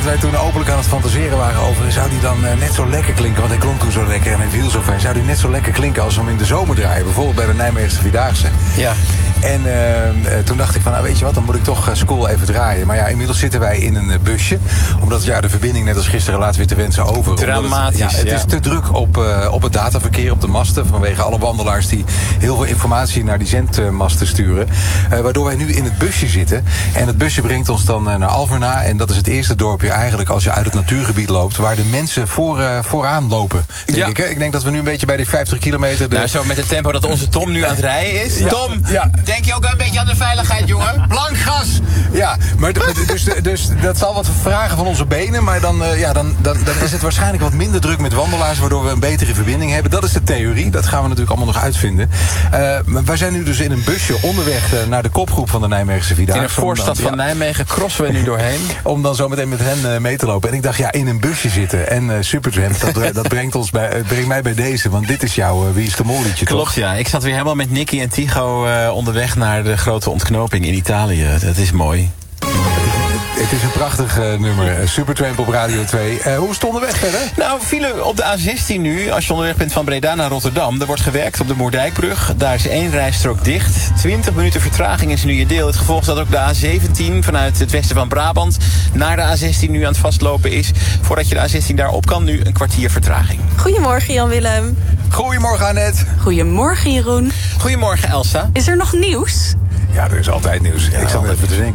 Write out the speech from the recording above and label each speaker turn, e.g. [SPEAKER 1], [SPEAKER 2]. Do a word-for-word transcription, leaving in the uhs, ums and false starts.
[SPEAKER 1] wij toen openlijk aan het fantaseren waren over... zou die dan uh, net zo lekker klinken, want hij klonk toen zo lekker en hij viel zo fijn. Zou die net zo lekker klinken als we hem in de zomer draaien? Bijvoorbeeld bij de Nijmeegse Vierdaagse.
[SPEAKER 2] Ja.
[SPEAKER 1] En uh, uh, toen dacht ik van, nou weet je wat, dan moet ik toch uh, School even draaien. Maar ja, inmiddels zitten wij in een uh, busje. Omdat ja, de verbinding net als gisteren laat weer te wensen over.
[SPEAKER 2] Dramatisch,
[SPEAKER 1] het, ja, het
[SPEAKER 2] ja.
[SPEAKER 1] is te druk op, uh, op het dataverkeer, op de masten. Vanwege alle wandelaars die heel veel informatie naar die zendmasten sturen. Uh, waardoor wij nu in het busje zitten. En het busje brengt ons dan uh, naar Alverna. En dat is het eerste dorpje eigenlijk als je uit het natuurgebied loopt. Waar de mensen voor, uh, vooraan lopen. Denk
[SPEAKER 2] Ja.
[SPEAKER 1] ik, hè? Ik denk dat we nu een beetje bij die vijftig kilometer... De...
[SPEAKER 2] Nou, zo met het tempo dat onze Tom nu aan het rijden is.
[SPEAKER 1] Ja.
[SPEAKER 2] Tom,
[SPEAKER 1] Ja.
[SPEAKER 2] denk je ook een beetje aan de veiligheid, jongen? Blank gas!
[SPEAKER 1] Ja, maar d- dus, dus dat zal wat vragen van onze benen. Maar dan, uh, ja, dan, dan, dan is het waarschijnlijk wat minder druk met wandelaars. Waardoor we een betere verbinding hebben. Dat is de theorie. Dat gaan we natuurlijk allemaal nog uitvinden. Uh, maar wij zijn nu dus in een busje onderweg uh, naar de kopgroep van de Nijmeegse Vierdaagse.
[SPEAKER 2] In een voorstad van
[SPEAKER 1] ja,
[SPEAKER 2] Nijmegen crossen we nu doorheen.
[SPEAKER 1] om dan zo meteen met hen uh, mee te lopen. En ik dacht, ja, in een busje zitten en uh, Supertramp, dat, uh, dat brengt, ons bij, uh, brengt mij bij deze. Want dit is jouw uh, Wie is de Mol liedje, toch?
[SPEAKER 2] Klopt, ja. Ik zat weer helemaal met Nicky en Tycho uh, onderweg naar de grote ontknoping in Italië. Dat is mooi.
[SPEAKER 1] Het is een prachtig uh, nummer. Uh, Supertramp op Radio twee. Uh, hoe is het onderweg verder?
[SPEAKER 2] Nou, file op de A zestien nu, als je onderweg bent van Breda naar Rotterdam. Er wordt gewerkt op de Moerdijkbrug. Daar is één rijstrook dicht. twintig minuten vertraging is nu je deel. Het gevolg is dat ook de A zeventien vanuit het westen van Brabant naar de A zestien nu aan het vastlopen is. Voordat je de A zestien daar op kan, nu een kwartier vertraging.
[SPEAKER 3] Goedemorgen Jan-Willem.
[SPEAKER 1] Goedemorgen Annette.
[SPEAKER 3] Goedemorgen Jeroen.
[SPEAKER 2] Goedemorgen Elsa.
[SPEAKER 3] Is er nog nieuws?
[SPEAKER 1] Ja, er is altijd nieuws. Ik zat even te denken.